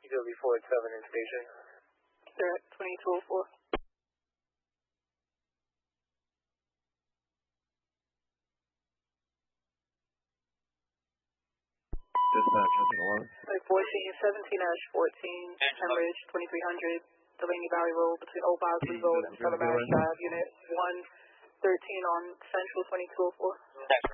TW4 at 7 in station. They're at 2204. Dispatch, engine 11. 17-14, Hemorrhage, 2300, Delaney Valley Road between Old Bosley Road and Southern Drive, Unit 113 on Central 2204.